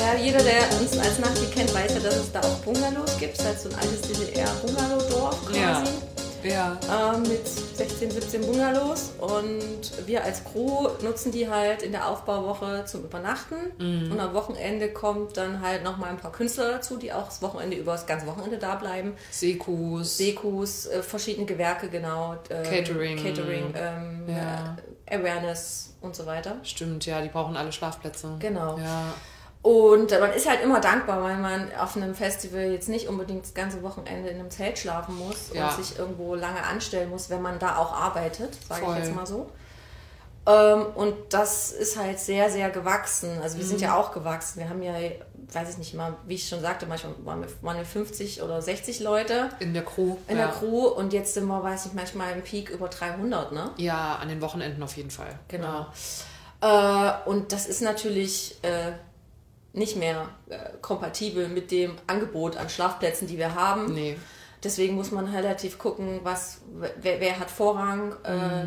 Ja, jeder, der uns als Nachti kennt, weiß ja, dass es da auch Bungalows gibt. Es ist halt so ein altes DDR-Bungalow-Dorf quasi. Ja. Mit 16, 17 Bungalows. Und wir als Crew nutzen die halt in der Aufbauwoche zum Übernachten. Und am Wochenende kommt dann halt nochmal ein paar Künstler dazu, die auch das ganze Wochenende da bleiben. Sekus, verschiedene Gewerke, genau. Catering, Awareness und so weiter. Stimmt, ja, die brauchen alle Schlafplätze. Genau. Ja. Und man ist halt immer dankbar, weil man auf einem Festival jetzt nicht unbedingt das ganze Wochenende in einem Zelt schlafen muss und sich irgendwo lange anstellen muss, wenn man da auch arbeitet, sage ich jetzt mal so. Und das ist halt sehr, sehr gewachsen. Also wir sind ja auch gewachsen. Wir haben ja, weiß ich nicht mal, wie ich schon sagte, manchmal waren wir 50 oder 60 Leute. In der Crew. Der Crew. Und jetzt sind wir, weiß ich, manchmal im Peak über 300, ne? Ja, an den Wochenenden auf jeden Fall. Genau. Ja. Und das ist natürlich nicht mehr kompatibel mit dem Angebot an Schlafplätzen, die wir haben. Nee. Deswegen muss man relativ gucken, wer hat Vorrang,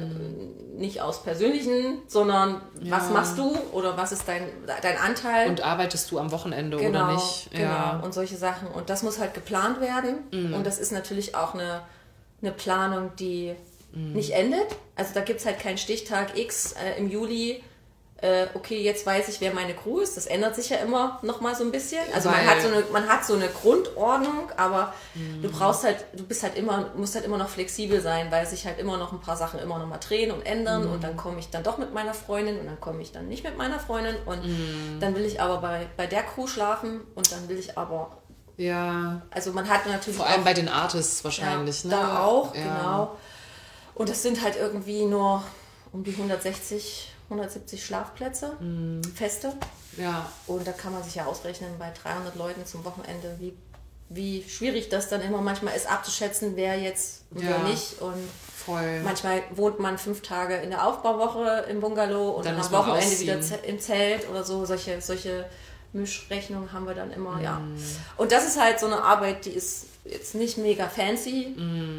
nicht aus persönlichen, sondern was machst du oder was ist dein Anteil. Und arbeitest du am Wochenende genau, oder nicht? Genau, und solche Sachen. Und das muss halt geplant werden. Und das ist natürlich auch eine Planung, die nicht endet. Also da gibt es halt keinen Stichtag X im Juli. Okay, jetzt weiß ich, wer meine Crew ist. Das ändert sich ja immer noch mal so ein bisschen. Also man hat so eine Grundordnung, aber musst halt immer noch flexibel sein, weil sich halt immer noch ein paar Sachen immer noch mal drehen und ändern und dann komme ich dann doch mit meiner Freundin und dann komme ich dann nicht mit meiner Freundin und dann will ich aber bei der Crew schlafen und dann will ich aber... Ja. Also man hat natürlich vor allem bei den Artists wahrscheinlich, ne? Da auch, genau. Und das sind halt irgendwie nur um die 170 Schlafplätze, feste. Ja. Und da kann man sich ja ausrechnen, bei 300 Leuten zum Wochenende, wie schwierig das dann immer manchmal ist, abzuschätzen, wer jetzt und wer nicht. Und manchmal wohnt man 5 Tage in der Aufbauwoche im Bungalow und dann am Wochenende wieder im Zelt oder so. Solche Mischrechnungen haben wir dann immer, ja. Und das ist halt so eine Arbeit, die ist jetzt nicht mega fancy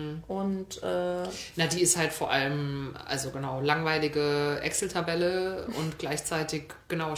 und die ist halt vor allem, also genau, langweilige Excel-Tabelle und gleichzeitig genau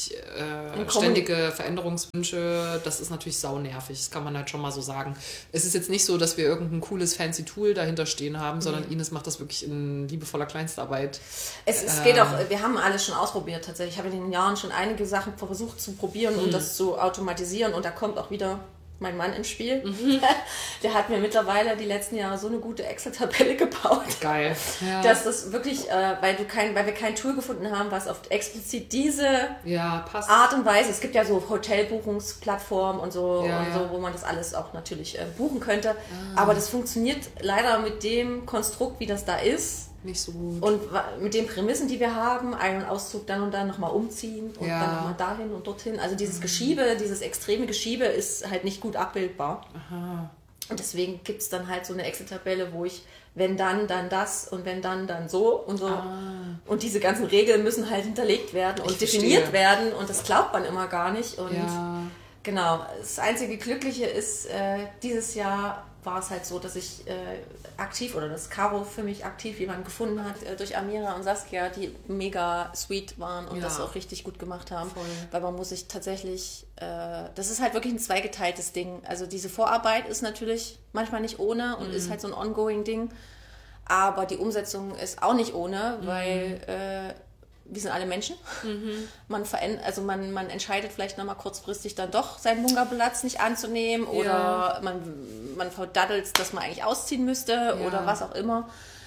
ständige Veränderungswünsche. Das ist natürlich saunervig, das kann man halt schon mal so sagen. Es ist jetzt nicht so, dass wir irgendein cooles fancy Tool dahinter stehen haben, sondern Ines macht das wirklich in liebevoller Kleinstarbeit. Es geht auch, wir haben alles schon ausprobiert tatsächlich. Ich habe in den Jahren schon einige Sachen versucht zu probieren, um das zu automatisieren und da kommt auch wieder mein Mann im Spiel. Der hat mir mittlerweile die letzten Jahre so eine gute Excel-Tabelle gebaut. Geil. Ja. Dass das wirklich, weil wir kein Tool gefunden haben, was auf explizit diese Art und Weise, es gibt ja so Hotelbuchungsplattformen und so, wo man das alles auch natürlich buchen könnte. Aber das funktioniert leider mit dem Konstrukt, wie das da ist, nicht so gut. Und mit den Prämissen, die wir haben, einen Auszug dann und dann nochmal umziehen und dann nochmal dahin und dorthin. Also dieses Geschiebe, dieses extreme Geschiebe ist halt nicht gut abbildbar. Aha. Und deswegen gibt es dann halt so eine Excel-Tabelle, wo ich, wenn dann das und wenn dann so und so. Und diese ganzen Regeln müssen halt hinterlegt werden und definiert werden und das glaubt man immer gar nicht. Und genau, das einzige Glückliche ist, dieses Jahr war es halt so, dass ich aktiv oder dass Caro für mich aktiv jemanden gefunden hat durch Amira und Saskia, die mega sweet waren und das auch richtig gut gemacht haben. Voll. Weil man muss sich tatsächlich, das ist halt wirklich ein zweigeteiltes Ding. Also diese Vorarbeit ist natürlich manchmal nicht ohne und ist halt so ein ongoing Ding. Aber die Umsetzung ist auch nicht ohne, weil wir sind alle Menschen. Man entscheidet vielleicht nochmal kurzfristig dann doch, seinen Bunkerplatz nicht anzunehmen oder man verdaddelt, dass man eigentlich ausziehen müsste oder was auch immer.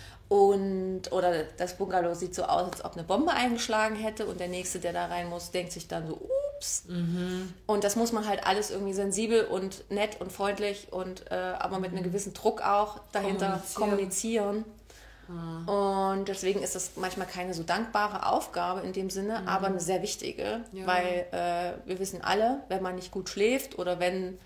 Oder das Bungalow sieht so aus, als ob eine Bombe eingeschlagen hätte und der Nächste, der da rein muss, denkt sich dann so, ups. Und das muss man halt alles irgendwie sensibel und nett und freundlich und aber mit einem gewissen Druck auch dahinter kommunizieren. Und deswegen ist das manchmal keine so dankbare Aufgabe in dem Sinne, aber eine sehr wichtige, weil wir wissen alle, wenn man nicht gut schläft oder wenn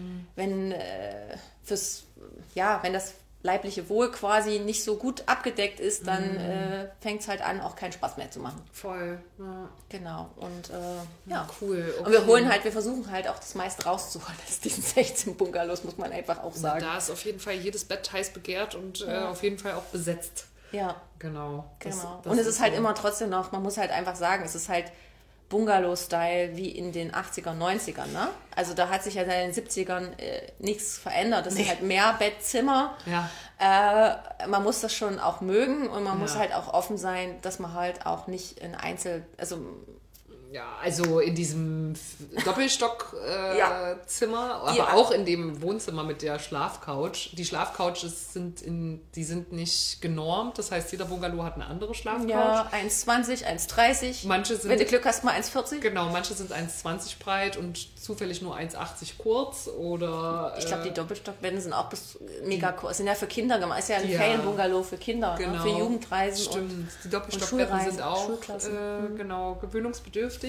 das leibliche Wohl quasi nicht so gut abgedeckt ist, dann fängt es halt an, auch keinen Spaß mehr zu machen. Voll. Ja. Genau. Und cool. Okay. Und wir versuchen halt auch das meiste rauszuholen aus diesen 16 Bungalows, muss man einfach auch sagen. Da ist auf jeden Fall jedes Bett heiß begehrt und auf jeden Fall auch besetzt. Ja. Genau. Und es ist halt immer trotzdem noch, man muss halt einfach sagen, es ist halt Bungalow-Style wie in den 80ern, 90ern. Ne? Also da hat sich ja in den 70ern nichts verändert. Das sind halt mehr Bettzimmer. Ja. Man muss das schon auch mögen und man muss halt auch offen sein, dass man halt auch nicht in also in diesem Doppelstock-Zimmer, aber auch in dem Wohnzimmer mit der Schlafcouch. Die Schlafcouches sind nicht genormt, das heißt, jeder Bungalow hat eine andere Schlafcouch. Ja, 1,20, 1,30. Manche sind, wenn du Glück hast, mal 1,40. Genau, manche sind 1,20 breit und zufällig nur 1,80 kurz. Oder ich glaube, die Doppelstockbetten sind auch mega kurz. Sind ja für Kinder gemacht. Ist ja ein Ferienbungalow für Kinder, genau. Für Jugendreisen. Stimmt, die Doppelstockbetten sind auch gewöhnungsbedürftig.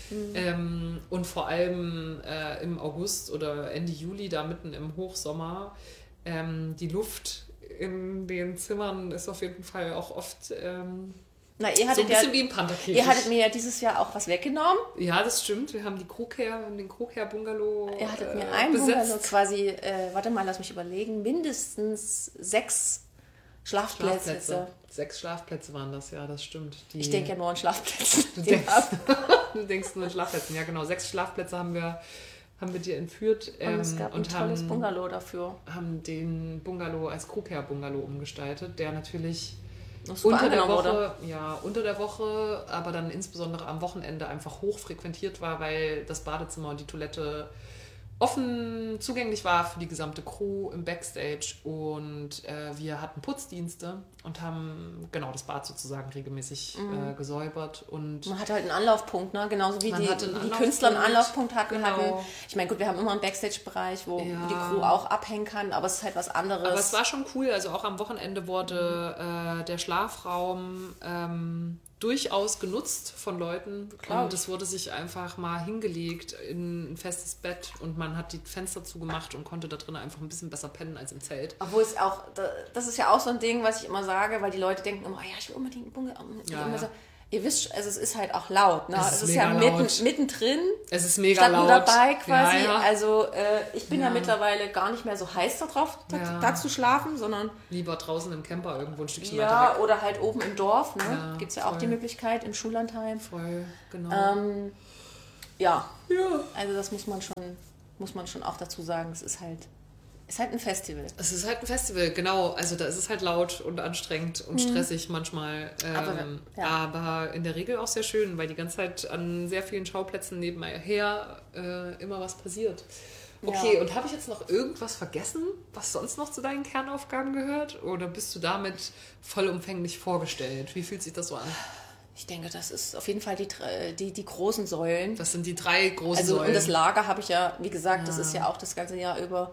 Und vor allem im August oder Ende Juli, da mitten im Hochsommer, die Luft in den Zimmern ist auf jeden Fall auch oft so ein bisschen wie ein Panterkäfig. Ihr hattet mir ja dieses Jahr auch was weggenommen. Ja, das stimmt. Wir haben den Krogherr-Bungalow Ihr hattet mir einen Bungalow quasi, warte mal, lass mich überlegen, mindestens 6 Schlafplätze. 6 Schlafplätze waren das, ja, das stimmt. Ich denke ja nur an Schlafplätze. Du denkst nur an Schlafplätze. Ja, genau. 6 Schlafplätze haben wir dir entführt. Und es gab ein tolles Bungalow dafür. Haben den Bungalow als Krogherr-Bungalow umgestaltet, der natürlich unter der Woche, aber dann insbesondere am Wochenende einfach hoch frequentiert war, weil das Badezimmer und die Toilette offen zugänglich war für die gesamte Crew im Backstage und wir hatten Putzdienste und haben das Bad sozusagen regelmäßig gesäubert. Und man hatte halt einen Anlaufpunkt, ne? Genauso wie die Künstler einen Anlaufpunkt hatten. Ich meine, gut, wir haben immer einen Backstage-Bereich, wo die Crew auch abhängen kann, aber es ist halt was anderes. Aber es war schon cool, also auch am Wochenende wurde der Schlafraum durchaus genutzt von Leuten. Klar. Und es wurde sich einfach mal hingelegt in ein festes Bett und man hat die Fenster zugemacht und konnte da drin einfach ein bisschen besser pennen als im Zelt. Obwohl es auch, das ist ja auch so ein Ding, was ich immer sage, weil die Leute denken immer, ich will unbedingt einen Bungalow. So, ihr wisst, also es ist halt auch laut. Ne? Es ist ja mittendrin. Es ist mega laut. Dabei quasi. Ja. Also ich bin ja mittlerweile gar nicht mehr so heiß darauf, da zu schlafen, sondern lieber draußen im Camper irgendwo ein Stückchen weiter weg. Oder halt oben im Dorf. Ne? Gibt es ja auch die Möglichkeit, im Schullandheim. Voll, genau. Also das muss man schon auch dazu sagen. Es ist halt ein Festival. Es ist halt ein Festival, genau. Also da ist es halt laut und anstrengend und stressig manchmal. Aber in der Regel auch sehr schön, weil die ganze Zeit an sehr vielen Schauplätzen nebenher immer was passiert. Okay, und habe ich jetzt noch irgendwas vergessen, was sonst noch zu deinen Kernaufgaben gehört? Oder bist du damit vollumfänglich vorgestellt? Wie fühlt sich das so an? Ich denke, das ist auf jeden Fall die großen Säulen. Das sind die 3 großen Säulen. Und das Lager habe ich ja, wie gesagt, das ist ja auch das ganze Jahr über.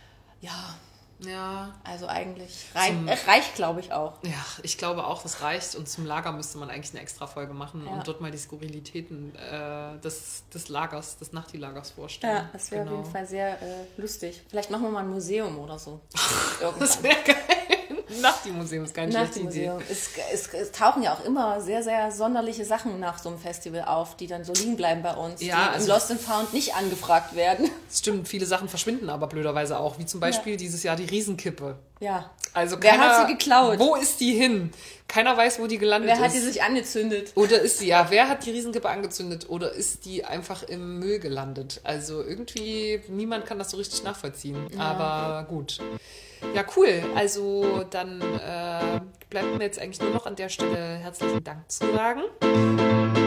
Ja, also eigentlich reicht, glaube ich, auch. Ja, ich glaube auch, das reicht. Und zum Lager müsste man eigentlich eine extra Folge machen und dort mal die Skurrilitäten des Lagers, des Nachti-Lagers vorstellen. Ja, das wäre auf jeden Fall sehr lustig. Vielleicht machen wir mal ein Museum oder so. Das wäre geil. Nachti-Museum ist keine schlechte Idee. Es tauchen ja auch immer sehr, sehr sonderliche Sachen nach so einem Festival auf, die dann so liegen bleiben bei uns, die im Lost and Found nicht angefragt werden. Das stimmt, viele Sachen verschwinden aber blöderweise auch, wie zum Beispiel dieses Jahr die Riesenkippe. Ja. Also wer hat sie geklaut? Wo ist die hin? Keiner weiß, wo die gelandet ist. Wer hat die sich angezündet? Oder wer hat die Riesenkippe angezündet? Oder ist die einfach im Müll gelandet? Also irgendwie, niemand kann das so richtig nachvollziehen. Ja. Aber gut. Ja, cool. Also dann bleibt mir jetzt eigentlich nur noch an der Stelle herzlichen Dank zu sagen.